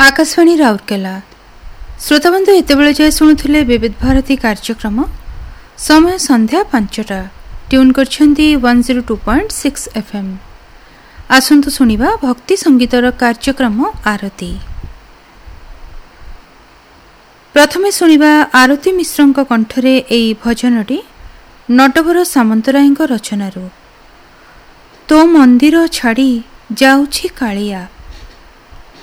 आकाशवाणी राउरकेला श्रोताबंधु एतेबेले जाए शुणुले विविध भारती कार्यक्रम समय संध्या 5टा ट्यून करछंती 102.6 FM। आसंतु सुनिबा भक्ति संगीतर कार्यक्रम आरती। प्रथमे सुनिबा आरती मिश्रଙ୍କ कंठरे एई भजनटी नटवर सामंतरायଙ୍କ रचनारू। तो मंदिर छाड़ी जाउछि कालिया